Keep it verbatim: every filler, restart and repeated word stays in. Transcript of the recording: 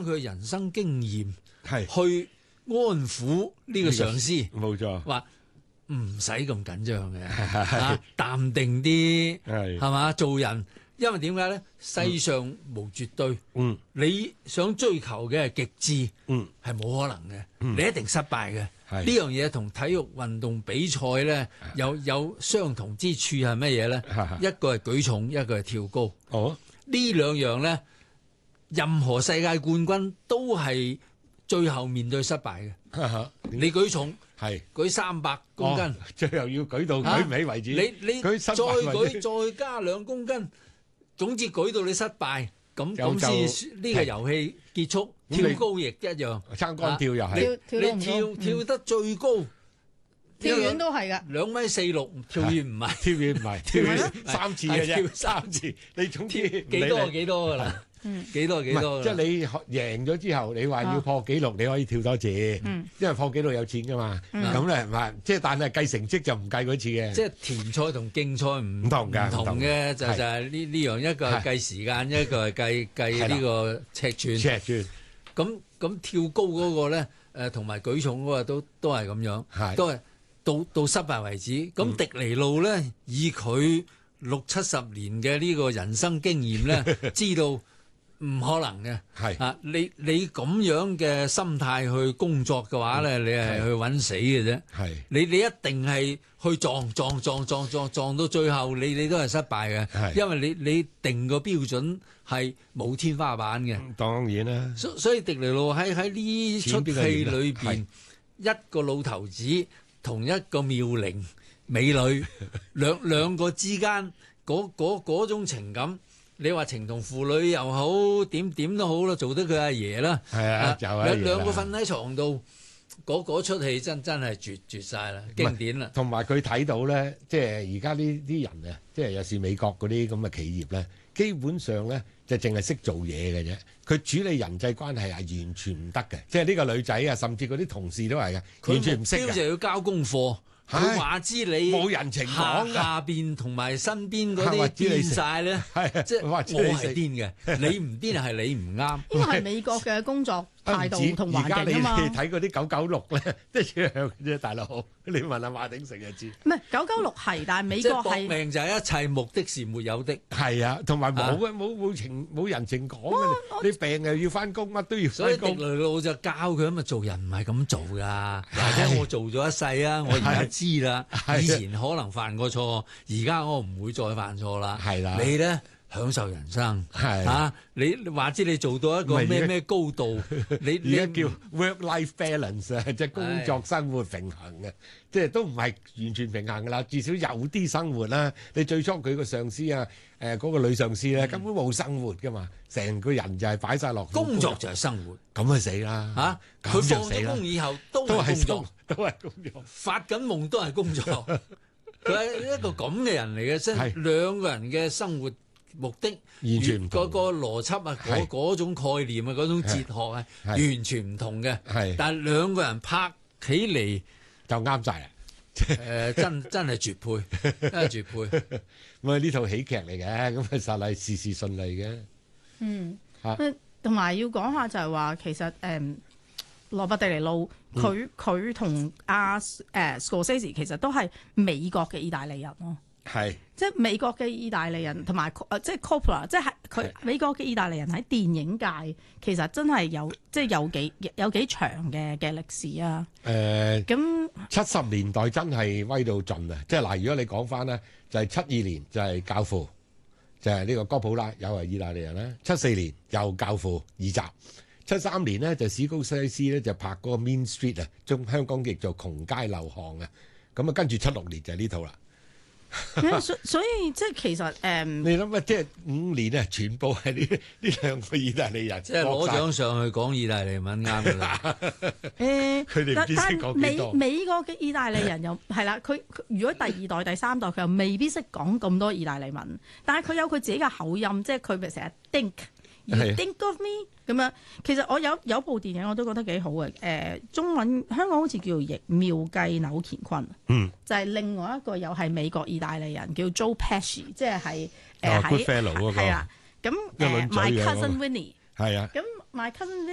將佢人生經驗係去安撫呢個上司， 冇錯， 話唔使咁緊張嘅，啊淡定啲， 係係嘛？做人，因為點解咧？世上無絕對， 嗯， 你想追求嘅係極致， 嗯， 係冇可能嘅， 嗯你一定失敗嘅。 係呢樣嘢同體育運動比賽咧有有相同之處係乜嘢咧？一個係舉重，一個係跳高。 哦， 呢兩樣咧，任何世界冠軍都係最後面對失敗嘅。你舉重係舉三百公斤， 哦最後要舉到舉唔起為止。 你你舉再失敗為止舉再加兩公斤，總之舉到你失敗，咁有咁先呢個遊戲結束。 咁你跳高亦一樣， 撐杆跳又係你跳跳到唔你跳高跳得最高， 跳遠都係㗎。 兩米四六，跳遠唔係跳遠唔係跳係咩遠三次嘅係跳啫，三次你總之跳幾多就幾多㗎啦， 嗯幾多就幾唔係，即多㗎啦。 係你贏咗之後，你話要破紀錄，你可以跳多次， 嗯因為破紀錄有錢噶嘛。 嗯咁咧唔係，即係但係計成績就唔計嗰次嘅。 即係田賽同競賽唔唔同㗎唔同唔同嘅，就係就係呢呢樣，一個係計時間，一個係計計呢個尺寸。 尺寸咁咁跳高嗰個咧，誒同埋舉重嗰個都都係咁樣， 係都係到到失敗為止。咁迪尼路咧，以佢六七十年嘅呢個人生經驗咧，知道唔可能嘅。 係啊，你你咁樣嘅心態去工作嘅話咧，你係去揾死嘅啫。 係你你一定係去撞撞撞撞撞撞到最後，你你都係失敗嘅， 係因為你你定個標準係冇天花板嘅。 當然啦， 所所以迪尼路喺喺呢出戲裏邊，一個老頭子同一個妙齡美女，兩兩個之間嗰嗰嗰種情感，你話情同父女又好，點點都好啦，做得佢阿爺啦， 係啊，就係兩兩個瞓喺床度，嗰嗰出戲真真係絕絕曬啦，經典啦。 同埋佢睇到咧，即係而家呢啲人啊，即係有時美國嗰啲咁嘅企業咧，基本上咧就淨係識做嘢嘅啫。佢處理人際關係係完全唔得嘅，即係呢個女仔啊，甚至嗰啲同事都係嘅，完全唔識嘅。 佢目標就要交功課。佢話知你冇人情講㗎下下邊同埋身邊嗰啲話知你癲晒咧， 係即係我話知你食係癲嘅，你唔癲係你唔啱。 呢個係美國嘅工作態度同而家你環境啊嘛。 睇嗰啲九九六咧，即係一樣嘅啫，大佬。你問下馬鼎盛就知。 唔係九九六係，但係美即係搏國係命就係一切，目的是沒有的。 係啊，同埋冇啊嘅，冇冇情冇人情講嘅。你病又要翻工，乜都要所以迪翻工。 雷路就教佢咁啊，做人唔係咁做噶。或者我做咗一世啊，我而家知啦。 係以前可能犯過錯，而家我唔會再犯錯啦。 係啦你咧享受人生係啊！你話知你做到一個唔係而家咩咩高度，你你而家叫 work-life balance 啊，即係工作生活平衡嘅，即係都唔係完全平衡噶啦，至少有啲生活啦。你最初佢個上司啊，誒嗰個女上司咧根本冇生活噶嘛，成個人就係擺晒落工作就係生活咁啊死啦嚇！佢咁就死啦放咗工以後都都係係工作， 都係工作。 發緊夢都係工作。佢係一個咁嘅人嚟嘅，即係係兩個人嘅生活目的完全唔同嗰個邏輯啊，嗰係嗰種概念啊，嗰種哲學啊， 係完全唔同嘅。 係但係兩個人拍起嚟， 就啱晒啦。 誒真真係絕配，真係絕配。 咁啊呢套喜劇嚟嘅，咁啊實係事事順利嘅。 嗯嚇， 同埋要講下就係話其實誒羅伯迪尼路佢佢同阿誒 Scorsese 其實都係美國嘅意大利人咯。 係即係美國嘅意大利人同埋誒，即係 Coppola，即係佢美國嘅意大利人喺電影界其實真係有即係有幾有幾長嘅嘅歷史啊！ 誒咁七十年代真係威到盡啊！即係嗱，如果你講翻咧，就係七二年就係教父，就係呢個哥普拉，又係意大利人啦。七四年又教父二集，七三年呢就史高西斯咧就拍嗰個 Mean Street 啊，中香港譯做窮街陋巷啊。咁啊，跟住七六年就係呢套啦。 所所以即係其實誒， 你諗下，即係五年啊，全部係呢呢兩個意大利人， 即係攞獎上去講意大利文啱㗎啦。 誒， 佢哋唔知識但但美講幾多美國嘅意大利人又係啦，佢佢如果第二代、第三代佢又未必識講咁多意大利文，但係佢有佢自己嘅口音，即係佢咪成日 think。You think of me 咁樣，其實我有有部電影我都覺得幾好嘅，誒、呃、中文香港好似叫做《逆妙計扭乾坤》， 嗯， 就係另外一個又係美國意大利人叫 Joe Pesci，即係係哦誒喺 Goodfellow 嗰個係啦，咁誒一輪嘴 My 嘅嗰個 Cousin Vinny 係啊。 咁 My Cousin